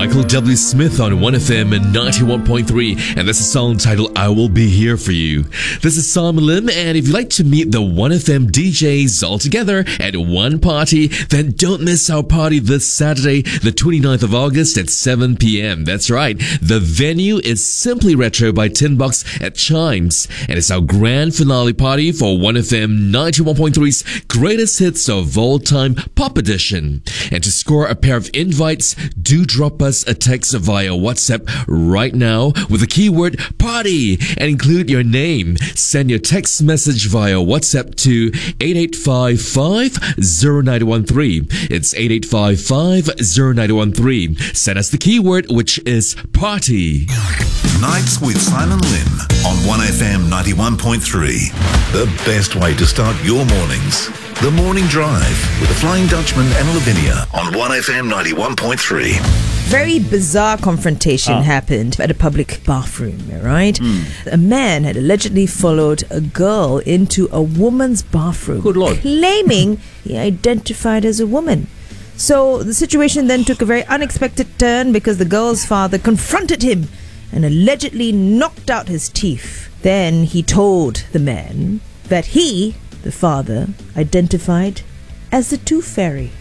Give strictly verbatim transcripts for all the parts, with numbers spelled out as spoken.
Michael W. Smith on one F M ninety-one point three, and this is a song titled I Will Be Here For You. This is Simon Lim, and if you'd like to meet the one F M D Js all together at one party, then don't miss our party this Saturday, the twenty-ninth of August at seven p.m. That's right, the venue is Simply Retro by Tin Box at Chimes, and it's our grand finale party for one F M ninety-one point three's greatest hits of all time pop edition. And to score a pair of invites, do drop us a text via WhatsApp right now with the keyword party and include your name. Send your text message via WhatsApp to eight eight five five zero nine one three. It's eight eight five five zero nine one three. Send us the keyword, which is party. Nights with Simon Lim on one F M ninety-one point three. The best way to start your mornings. The Morning Drive with the Flying Dutchman and Lavinia on one F M ninety-one point three. Very bizarre confrontation Ah. happened at a public bathroom, right? Mm. A man had allegedly followed a girl into a woman's bathroom, Good Lord. claiming he identified as a woman. So the situation then took a very unexpected turn because the girl's father confronted him and allegedly knocked out his teeth. Then he told the man that he, the father, identified as the Tooth Fairy.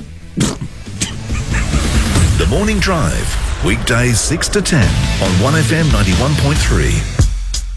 The Morning Drive, weekdays six to ten on one F M ninety-one point three.